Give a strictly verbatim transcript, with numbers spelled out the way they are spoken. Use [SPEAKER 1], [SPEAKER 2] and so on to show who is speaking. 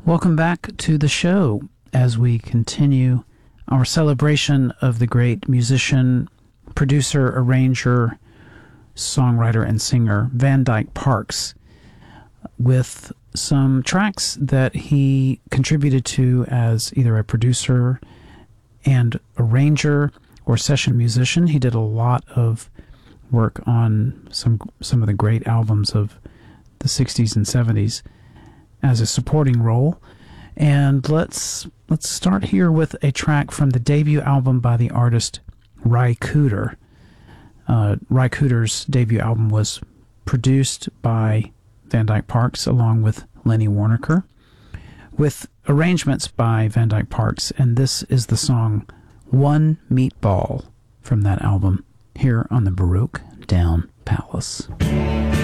[SPEAKER 1] Welcome back to the show as we continue our celebration of the great musician, producer, arranger, songwriter, and singer Van Dyke Parks with some tracks that he contributed to as either a producer and arranger or session musician. He did a lot of work on some some of the great albums of the sixties and seventies as a supporting role. And let's let's start here with a track from the debut album by the artist Ry Cooder. Uh, Ry Cooder's debut album was produced by Van Dyke Parks along with Lenny Waronker, with arrangements by Van Dyke Parks, and this is the song One Meatball from that album here on the Baruch Down Palace.